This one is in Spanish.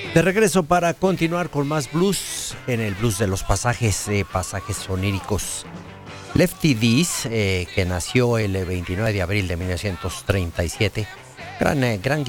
De regreso para continuar con más blues en el blues de los pasajes oníricos. Lefty Dees, que nació el 29 de abril de 1937, gran